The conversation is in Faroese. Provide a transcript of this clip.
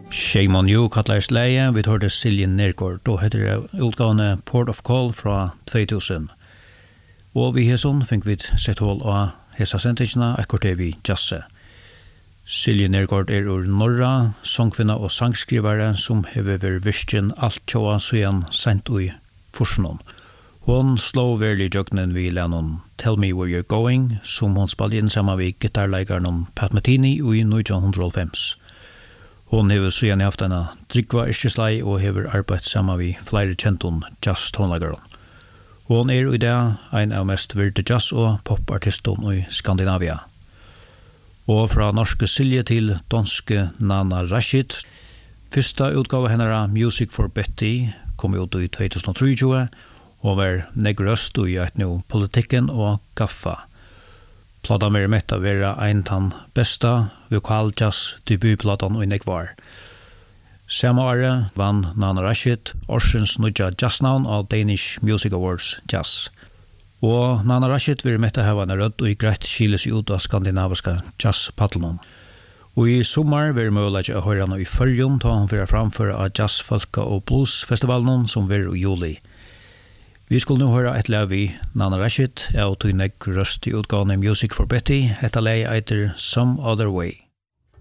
Shame on You kallades leie, vi hørte Silje Nergård, da heter det utgavene Port of Call fra 2000. Og vi hesson fikk vi sett hål av hesa sentisjene, akkurat det vi jazze. Silje Nergård ur Norra, sangkvinna og sangskrivare som hever vært virkjen alt tjoa siden sent ui forsnon. Hon slå verlig jøgnen vi lennon Tell Me Where You're Going, som hon spalte inn sammen med gitarleikaren Pat Metheny i 1995. Hon hever siden haft en drikva yrkeslei og hever arbeidt sammen med flere kjenton jazz-tonleikaren. Hon i dag en av mest virte jazz- og popartisten i Skandinavia. Og fra norske Silje til danske Nana Rashid. Første utgave henne Music for Betty kom ut i 2023 og var negrøst i et nå politikken og gaffa. Platan var med å være en av beste vokaljazz debutplatan i negvar. Samme året vann Nana Rashid årsens nødja jazznavn av Danish Music Awards Jazz. Og Nana Rashid vil med å ha en rødt og greit skiles ut av skandinaviska jazzpaddelen. Og i sommar vil mulig å høre henne i Førjun da hun vil framføre av jazzfolka og bluesfestivalen som vil i juli. Vi skulle nå høre et lev i Nana Rashid, og tog nekk røst i utgavene Music for Betty, etter leie eiter Some Other Way.